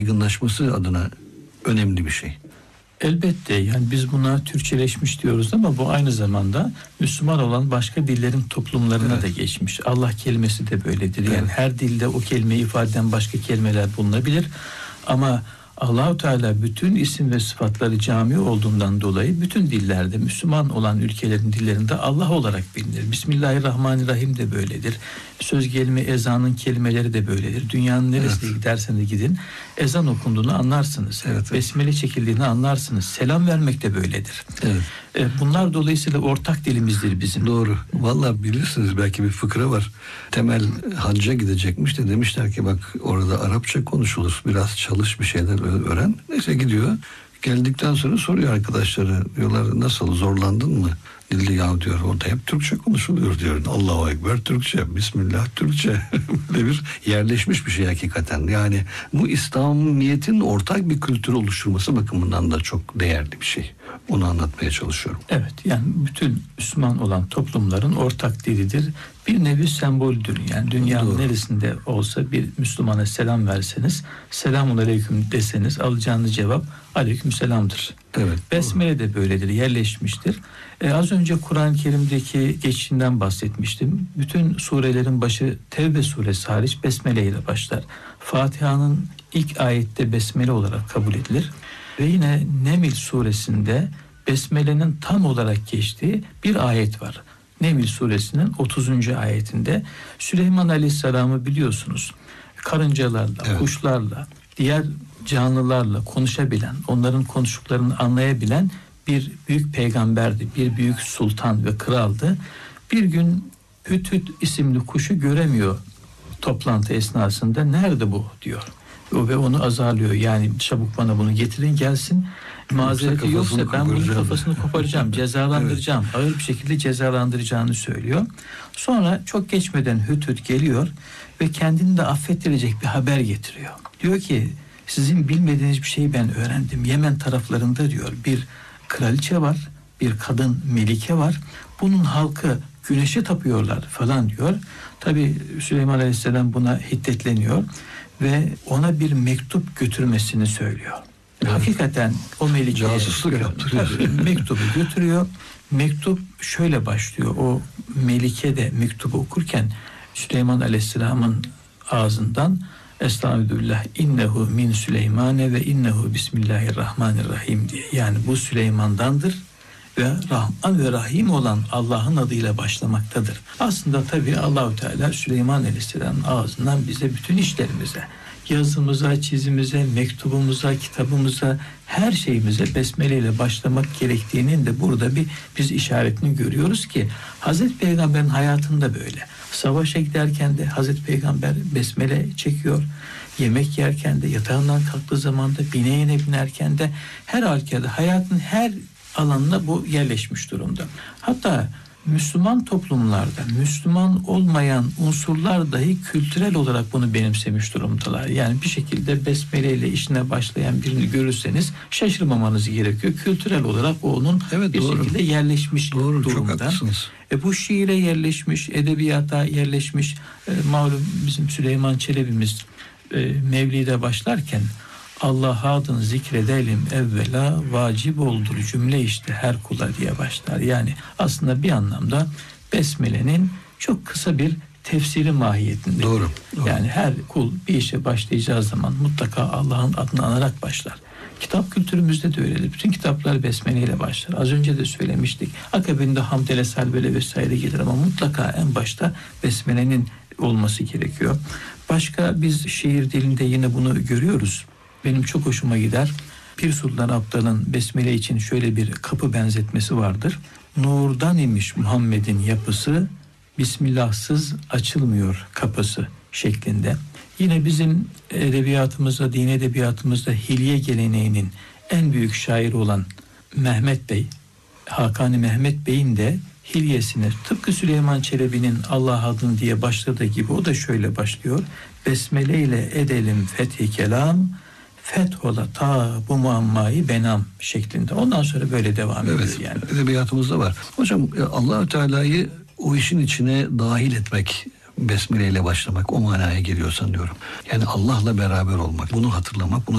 yaygınlaşması adına önemli bir şey. Elbette, yani biz buna Türkçeleşmiş diyoruz ama bu aynı zamanda Müslüman olan başka dillerin toplumlarına da geçmiş. Allah kelimesi de böyledir. Yani her dilde o kelimeyi ifade eden başka kelimeler bulunabilir. Ama Allah-u Teala bütün isim ve sıfatları cami olduğundan dolayı bütün dillerde, Müslüman olan ülkelerin dillerinde Allah olarak bilinir. Bismillahirrahmanirrahim de böyledir. Söz gelimi ezanın kelimeleri de böyledir. Dünyanın neresine giderseniz gidin ezan okunduğunu anlarsınız. Besmele çekildiğini anlarsınız. Selam vermek de böyledir. Bunlar dolayısıyla ortak dilimizdir bizim. Doğru. Vallahi bilirsiniz, belki bir fıkra var. Temel hacca gidecekmiş de demişler ki bak orada Arapça konuşulur. Biraz çalış, bir şeyler öğren. Neyse gidiyor. Geldikten sonra soruyor arkadaşları. Diyorlar nasıl, zorlandın mı? Dilde ya diyor, orada hep Türkçe konuşuluyor diyor. Allahu Ekber Türkçe, Bismillah Türkçe. Böyle bir yerleşmiş bir şey hakikaten. Yani bu İslamiyet'in ortak bir kültür oluşturması bakımından da çok değerli bir şey. Onu anlatmaya çalışıyorum. Evet, yani bütün Müslüman olan toplumların ortak dilidir. Bir nevi semboldür. Yani dünyanın neresinde olsa bir Müslümana selam verseniz, selamun aleyküm deseniz alacağınız cevap aleyküm selamdır. Besmele de böyledir, yerleşmiştir. Az önce Kur'an-ı Kerim'deki geçişinden bahsetmiştim. Bütün surelerin başı Tevbe suresi hariç besmele ile başlar. Fatiha'nın ilk ayette besmele olarak kabul edilir. Ve yine Neml suresinde besmelenin tam olarak geçtiği bir ayet var. Neml suresinin 30. ayetinde Süleyman Aleyhisselam'ı biliyorsunuz. Karıncalarla, kuşlarla, diğer canlılarla konuşabilen, onların konuştuklarını anlayabilen bir büyük peygamberdi, bir büyük sultan ve kraldı. Bir gün Hüt isimli kuşu göremiyor toplantı esnasında. Nerede bu diyor. Ve onu azarlıyor. Yani çabuk bana bunu getirin gelsin. Mazereti yoksa ben bunun kafasını koparacağım, cezalandıracağım. Ağır bir şekilde cezalandıracağını söylüyor. Sonra çok geçmeden Hüt geliyor ve kendini de affettirecek bir haber getiriyor. Diyor ki sizin bilmediğiniz bir şeyi ben öğrendim. Yemen taraflarında diyor bir kraliçe var, bir kadın melike var. Bunun halkı güneşe tapıyorlar falan diyor. Tabii Süleyman Aleyhisselam buna hiddetleniyor ve ona bir mektup götürmesini söylüyor. Hakikaten o melike mektubu götürüyor. Mektup şöyle başlıyor. O melike de mektubu okurken Süleyman Aleyhisselam'ın ağzından Estağfirullah innehu min Süleymane ve innehu bismillahirrahmanirrahim diye. Yani bu Süleyman'dandır ve Rahman ve Rahim olan Allah'ın adıyla başlamaktadır. Aslında tabii Allahu Teala Süleyman Aleyhisselam'ın ağzından bize bütün işlerimize, yazımıza, çizimize, mektubumuza, kitabımıza, her şeyimize besmele ile başlamak gerektiğinin de burada biz işaretini görüyoruz ki Hazreti Peygamber'in hayatında böyle. Savaşa giderken de Hazreti Peygamber besmele çekiyor. Yemek yerken de, yatağından kalktığı zaman da, bineğine binerken de, her halükarda hayatın her alanına bu yerleşmiş durumda. Hatta Müslüman toplumlarda Müslüman olmayan unsurlar dahi kültürel olarak bunu benimsemiş durumdalar. Yani bir şekilde besmele ile işine başlayan birini görürseniz şaşırmamanız gerekiyor. Kültürel olarak onun bir şekilde yerleşmiş durumda. Bu şiire yerleşmiş, edebiyata yerleşmiş. Malum bizim Süleyman Çelebi'miz Mevlid'e başlarken Allah adını zikredelim evvela vacip oldur cümle işte her kula diye başlar. Yani aslında bir anlamda besmelenin çok kısa bir tefsiri mahiyetinde. Doğru. Yani her kul bir işe başlayacağı zaman mutlaka Allah'ın adını anarak başlar. Kitap kültürümüzde de öyledir. Bütün kitaplar besmele ile başlar. Az önce de söylemiştik. Akabinde hamdele, salvele vesaire gelir ama mutlaka en başta besmelenin olması gerekiyor. Başka biz şiir dilinde yine bunu görüyoruz. Benim çok hoşuma gider. Pir Sultan Abdal'ın besmele için şöyle bir kapı benzetmesi vardır. Nurdan imiş Muhammed'in yapısı, Bismillahsız açılmıyor kapısı şeklinde. Yine bizim edebiyatımızda, din edebiyatımızda hilye geleneğinin en büyük şairi olan Mehmet Bey, Hakan Mehmet Bey'in de hilyesine tıpkı Süleyman Çelebi'nin Allah adın diye başladığı gibi o da şöyle başlıyor. Besmele ile edelim fethi kelam, fethola ta bu muammayı benam şeklinde. Ondan sonra böyle devam ediyor yani. Edebiyatımızda var. Hocam Allah-u Teala'yı o işin içine dahil etmek, besmele ile başlamak o manaya geliyor sanıyorum. Yani Allah'la beraber olmak, bunu hatırlamak, bunu